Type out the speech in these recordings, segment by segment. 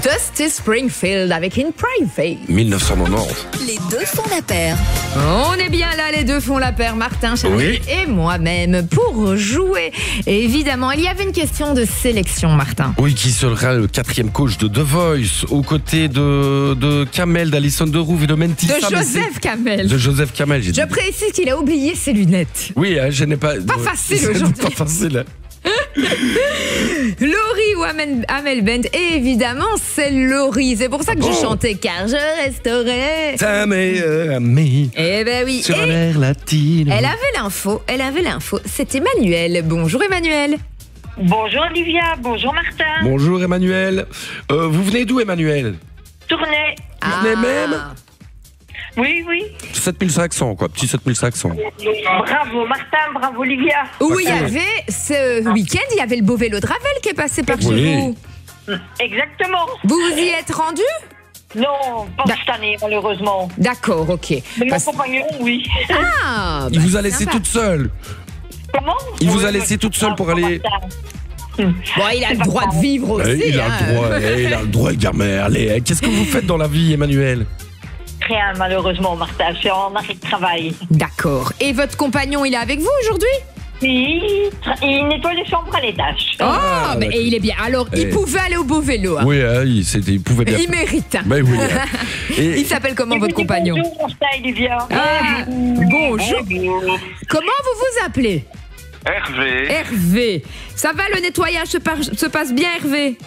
Dusty Springfield avec In Private. 1990. Les deux font la paire. On est bien là, les deux font la paire, Martin Charlie et moi-même, pour jouer. Et évidemment, il y avait une question de sélection, Martin. Oui, qui sera le 4e coach de The Voice, aux côtés de Kamel, d'Alison Derouve et de Menti. De Joseph Kamel. De Joseph Kamel, j'ai dit. Je précise qu'il a oublié ses lunettes. Oui, je n'ai pas... Pas facile aujourd'hui. Pas facile. Laurie ou Amel Bent, et évidemment c'est Laurie, c'est pour ça que je chantais car je resterai ta meilleure amie. Eh ben oui. Sur l'air latine. Elle avait l'info, c'est Emmanuel. Bonjour Emmanuel. Bonjour Olivia, bonjour Martin. Bonjour Emmanuel. Vous venez d'où Emmanuel? Tournai. Tournai même? Oui. 7500 quoi, petit 7500. Bravo Martin, bravo Olivia. Où il y avait, ce week-end, il y avait le beau vélo de Ravel qui est passé par chez vous. Exactement. Vous y êtes rendu? Non, pas cette année malheureusement. D'accord, ok. Mais mon compagnon, oui. Ah, il vous a laissé toute seule. Comment? Il vous a laissé toute seule pour aller... Bon, il a le droit de vivre aussi. Il a le droit, le gamin. Allez, qu'est-ce que vous faites dans la vie, Emmanuel? Rien, malheureusement, Martin. Je suis en arrêt de travail. D'accord. Et votre compagnon, il est avec vous aujourd'hui? Il nettoie les chambres à l'étage. Mais il est bien. Alors, il pouvait aller au beau vélo. Hein. Oui, il pouvait bien. Il mérite. Hein. Ben oui. Et... Il s'appelle comment votre compagnon? Bonjour, Martin, Olivia. Bonjour. Comment vous vous appelez? Hervé. Hervé. Ça va, le nettoyage se passe bien, Hervé?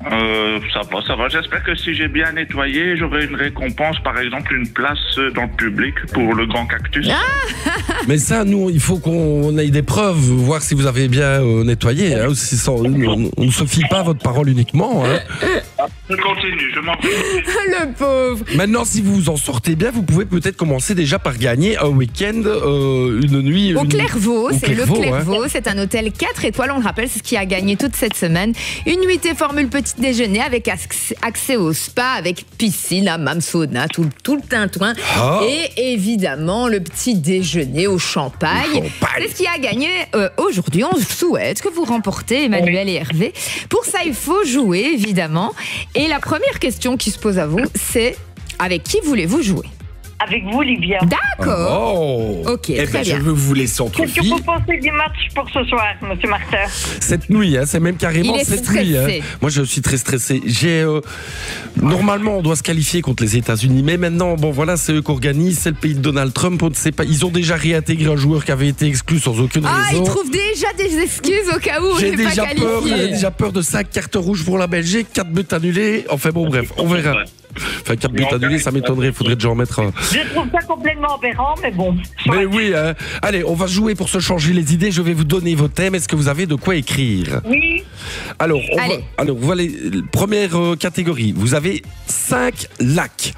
Ça va. J'espère que si j'ai bien nettoyé, j'aurai une récompense, par exemple une place dans le public pour le grand cactus. Mais ça, nous, il faut qu'on ait des preuves, voir si vous avez bien nettoyé. Hein, on ne se fie pas à votre parole uniquement. Hein. Je continue, je m'en vais. Le pauvre. Maintenant, si vous vous en sortez bien, vous pouvez peut-être commencer déjà par gagner un week-end, une nuit... Au Clairvaux, c'est le Clairvaux, hein. C'est un hôtel 4 étoiles, on le rappelle, c'est ce qui a gagné toute cette semaine. Une nuitée formule petit déjeuner avec accès au spa, avec piscine, hammam, sauna, tout le tintouin. Et évidemment, le petit déjeuner au champagne. C'est ce qui a gagné aujourd'hui. On souhaite que vous remportez, Emmanuel et Hervé. Pour ça, il faut jouer, évidemment. Et la première question qui se pose à vous, c'est avec qui voulez-vous jouer? Avec vous, Olivia. D'accord. Ok, très bien. Je veux vous laisser entre Qu'est-ce que filles. vous pensez du match pour ce soir, monsieur Martin? Cette nuit, hein, c'est même carrément Il est cette stressé. nuit. Hein. Moi, je suis très stressé. Normalement, on doit se qualifier contre les États-Unis, mais maintenant, bon, voilà, c'est eux qui organisent, c'est le pays de Donald Trump. On ne sait pas. Ils ont déjà réintégré un joueur qui avait été exclu sans aucune raison. Ils trouvent déjà des excuses au cas où on J'ai n'est pas déjà peur. qualifié. J'ai déjà peur de 5 cartes rouges pour la Belgique, 4 buts annulés. Enfin bon, bref, on verra. Enfin, 4 buts annulés, ça m'étonnerait. Il faudrait déjà en mettre un. Je trouve ça complètement aberrant, mais bon. Mais oui, hein. Allez, on va jouer pour se changer les idées. Je vais vous donner vos thèmes. Est-ce que vous avez de quoi écrire? Oui. Alors, voilà, première catégorie. Vous avez 5 lacs.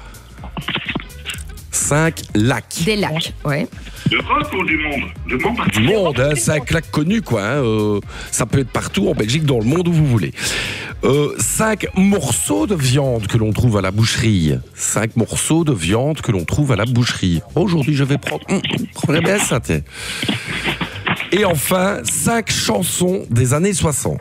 5 lacs. Des lacs, ouais. D'Europe ou du monde? Du monde, hein, 5 lacs connus, quoi. Hein, ça peut être partout en Belgique, dans le monde où vous voulez. 5 morceaux de viande que l'on trouve à la boucherie. 5 morceaux de viande que l'on trouve à la boucherie. Aujourd'hui, je vais prendre... Prenez bien ça, tiens. Et enfin, 5 chansons des années 60.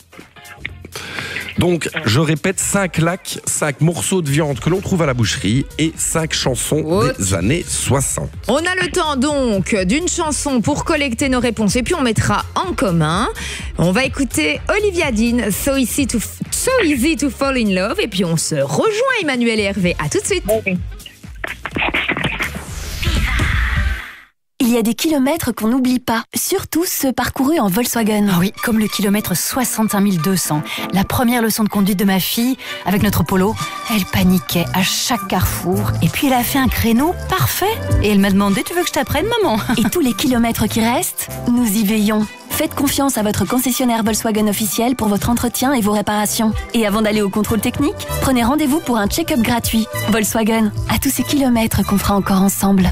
Donc, je répète, 5 lacs, 5 morceaux de viande que l'on trouve à la boucherie et 5 chansons des années 60. On a le temps donc d'une chanson pour collecter nos réponses et puis on mettra en commun. On va écouter Olivia Dean, So Easy to Fall in Love, et puis on se rejoint Emmanuel et Hervé. À tout de suite. Il y a des kilomètres qu'on n'oublie pas, surtout ceux parcourus en Volkswagen. Ah oui, comme le kilomètre 65 200. La première leçon de conduite de ma fille, avec notre Polo, elle paniquait à chaque carrefour. Et puis elle a fait un créneau parfait. Et elle m'a demandé, tu veux que je t'apprenne, maman? Et tous les kilomètres qui restent, nous y veillons. Faites confiance à votre concessionnaire Volkswagen officiel pour votre entretien et vos réparations. Et avant d'aller au contrôle technique, prenez rendez-vous pour un check-up gratuit. Volkswagen, à tous ces kilomètres qu'on fera encore ensemble.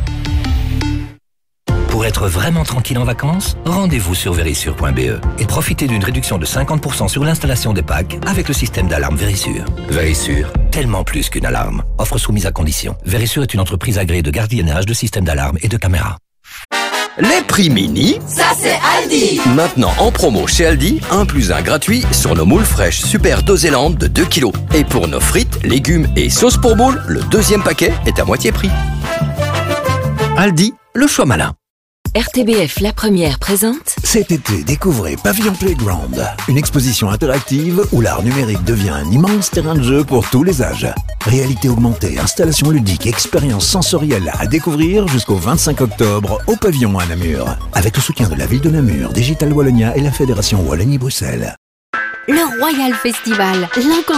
Pour être vraiment tranquille en vacances, rendez-vous sur Verisure.be et profitez d'une réduction de 50% sur l'installation des packs avec le système d'alarme Verisure. Verisure, tellement plus qu'une alarme. Offre soumise à condition. Verisure est une entreprise agréée de gardiennage, de systèmes d'alarme et de caméras. Les prix mini, ça c'est Aldi. Maintenant en promo chez Aldi, 1 + 1 gratuit sur nos moules fraîches Super Doséland de 2 kg. Et pour nos frites, légumes et sauces pour moules, le deuxième paquet est à moitié prix. Aldi, le choix malin. RTBF La Première présente. Cet été, découvrez Pavillon Playground, une exposition interactive où l'art numérique devient un immense terrain de jeu pour tous les âges. Réalité augmentée, installations ludiques, expériences sensorielles à découvrir jusqu'au 25 octobre au Pavillon à Namur. Avec le soutien de la ville de Namur, Digital Wallonia et la Fédération Wallonie-Bruxelles. Le Royal Festival,